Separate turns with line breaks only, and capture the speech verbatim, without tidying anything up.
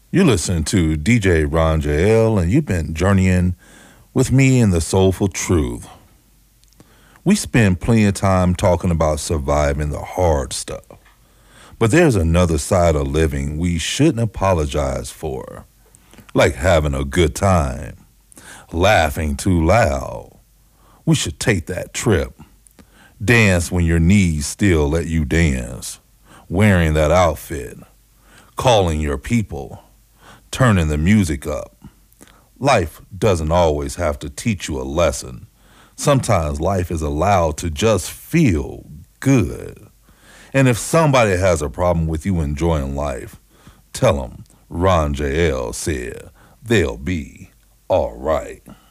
You listen to D J Ron J L, and you've been journeying with me in the soulful truth. We spend plenty of time talking about surviving the hard stuff, but there's another side of living we shouldn't apologize for, like having a good time, laughing too loud. We should take that trip, dance when your knees still let you dance, wearing that outfit, calling your people, turning the music up. Life doesn't always have to teach you a lesson. Sometimes life is allowed to just feel good. And if somebody has a problem with you enjoying life, tell them Ron J L said they'll be all right.